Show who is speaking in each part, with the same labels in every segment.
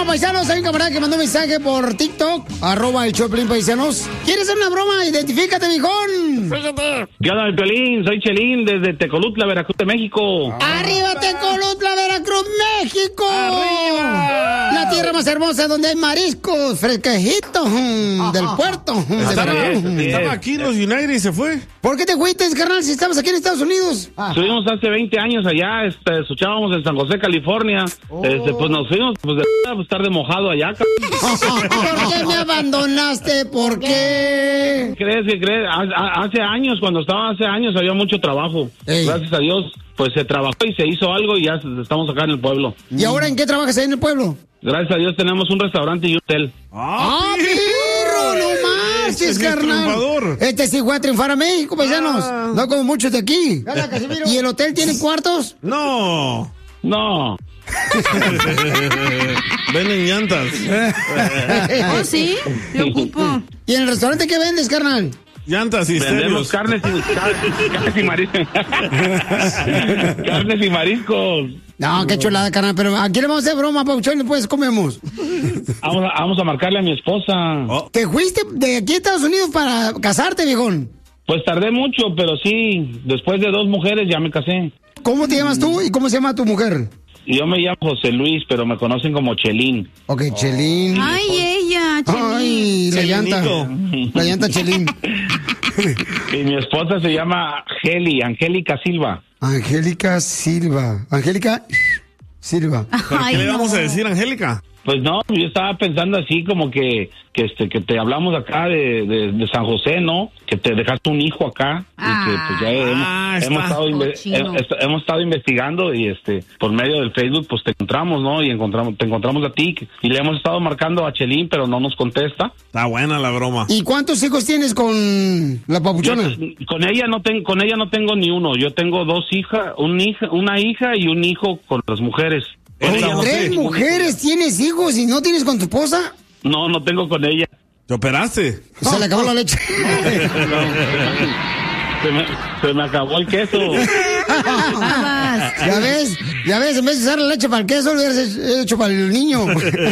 Speaker 1: paisanos, hay un camarada que mandó un mensaje por TikTok, @el_Choplin, paisanos. ¿Quieres hacer una broma? Identifícate, viejón.
Speaker 2: ¿Qué onda, Piolín? Soy Chelín, desde Tecolutla, Veracruz, de México.
Speaker 1: ¡Arriba, Tecolutla, Veracruz, México!
Speaker 3: ¡Arriba!
Speaker 1: La tierra más hermosa donde hay mariscos fresquejitos del puerto.
Speaker 3: Estaba aquí en los United y se fue.
Speaker 1: ¿Por qué te fuiste, carnal, si estabas aquí en Estados Unidos?
Speaker 2: Estuvimos hace 20 años allá, escuchábamos en San José, California. Pues nos fuimos, pues estar de mojado allá.
Speaker 1: ¿Por qué me abandonaste? ¿Por qué?
Speaker 2: ¿Crees? Hace años, cuando estaba hace años, había mucho trabajo.
Speaker 1: Ey.
Speaker 2: Gracias a Dios, pues se trabajó y se hizo algo y ya estamos acá en el pueblo.
Speaker 1: ¿Y ahora en qué trabajas ahí en el pueblo?
Speaker 2: Gracias a Dios tenemos un restaurante y un hotel.
Speaker 1: ¡Ah, perro! ¡No marches, carnal!
Speaker 3: triunfador.
Speaker 1: Este sí fue a triunfar a México, paisanos. No como muchos de aquí. ¿Y el hotel tiene cuartos?
Speaker 3: No.
Speaker 2: No.
Speaker 3: Venden llantas.
Speaker 4: ¿Oh, sí? Me ocupo.
Speaker 1: ¿Y en el restaurante qué vendes, carnal?
Speaker 3: Llantas y
Speaker 2: Vendemos
Speaker 3: estéreos.
Speaker 2: carnes y mariscos. Carnes y mariscos.
Speaker 1: No, qué chulada, carnal. Pero aquí le vamos a hacer broma, Pauchón, y después comemos.
Speaker 2: Vamos a marcarle a mi esposa.
Speaker 1: ¿Te fuiste de aquí a Estados Unidos para casarte, viejón?
Speaker 2: Pues tardé mucho, pero sí, después de 2 mujeres ya me casé.
Speaker 1: ¿Cómo te llamas tú y cómo se llama tu mujer?
Speaker 2: Y yo me llamo José Luis, pero me conocen como Chelín.
Speaker 1: Ok, Chelín.
Speaker 4: Ay, ella, Chelín.
Speaker 1: Ay, la llanta. La llanta Chelín.
Speaker 2: Y mi esposa se llama Angélica Silva.
Speaker 1: Angélica Silva. Angélica Silva.
Speaker 3: ¿Pero
Speaker 4: Ay,
Speaker 3: qué le
Speaker 4: no.
Speaker 3: vamos a decir, Angélica?
Speaker 2: Pues no, yo estaba pensando así como que te hablamos acá de San José, ¿no? Que te dejaste un hijo acá y que pues ya hemos estado investigando y por medio del Facebook pues te encontramos, ¿no? Y te encontramos a ti y le hemos estado marcando a Chelín, pero no nos contesta.
Speaker 3: Está buena la broma.
Speaker 1: ¿Y cuántos hijos tienes con la papuchona?
Speaker 2: Con ella no tengo ni uno. Yo tengo 2 hijas, una hija y un hijo con las mujeres. Con ella no
Speaker 1: 3
Speaker 2: tengo
Speaker 1: mujeres tienes hijos y no tienes con tu esposa.
Speaker 2: No tengo con ella.
Speaker 3: ¿Te operaste?
Speaker 1: Se le acabó la leche.
Speaker 2: Se me acabó el queso.
Speaker 1: Ya ves, en vez de usar la leche para el queso, lo hubieras hecho para el niño.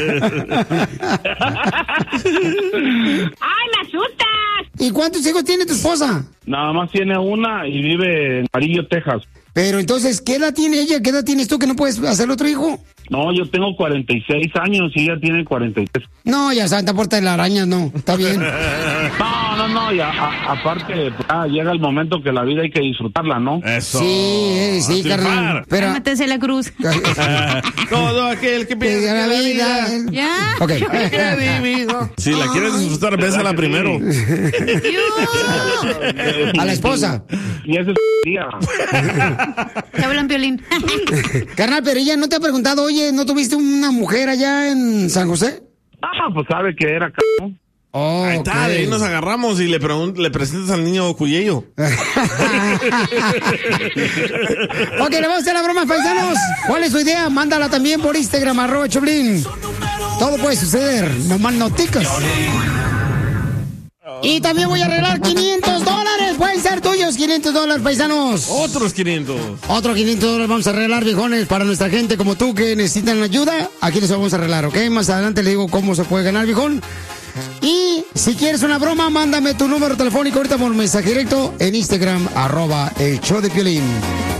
Speaker 4: ¡Ay, me asustas!
Speaker 1: ¿Y cuántos hijos tiene tu esposa?
Speaker 2: Nada más tiene una y vive en Amarillo, Texas.
Speaker 1: Pero entonces, ¿qué edad tiene ella? ¿Qué edad tienes tú que no puedes hacer otro hijo?
Speaker 2: No, yo tengo 46 años y ella tiene 43.
Speaker 1: No, ya Santa Puerta de la Araña, no. Está bien.
Speaker 2: No, y aparte, llega el momento que la vida hay que disfrutarla, ¿no?
Speaker 3: Eso.
Speaker 1: Sí, carnal. Pero
Speaker 4: Cálmatese la cruz.
Speaker 3: Todo aquel que piensa
Speaker 1: la vida.
Speaker 4: ¿Ya?
Speaker 1: Ok.
Speaker 3: Si la quieres disfrutar, bésala primero.
Speaker 1: A la esposa.
Speaker 2: Y ese es día.
Speaker 4: Te hablan, Piolín.
Speaker 1: Carnal, pero ella no te ha preguntado, oye, ¿no tuviste una mujer allá en San José?
Speaker 2: Pues sabe que era ¿no?
Speaker 1: Oh,
Speaker 3: Ahí está, de ahí nos agarramos y le presentas al niño Cuyello.
Speaker 1: Ok, le vamos a hacer la broma, paisanos. ¿Cuál es su idea? Mándala también por Instagram, @Choplin. Todo puede suceder, nomás no ticas. Y también voy a arreglar $500. Pueden ser tuyos, $500, paisanos.
Speaker 3: Otros 500.
Speaker 1: Otros $500 vamos a arreglar, viejones, para nuestra gente como tú que necesitan ayuda. Aquí les vamos a arreglar, ¿ok? Más adelante le digo cómo se puede ganar, viejón. Y si quieres una broma, mándame tu número telefónico ahorita por mensaje directo en Instagram, @el show de Piolín.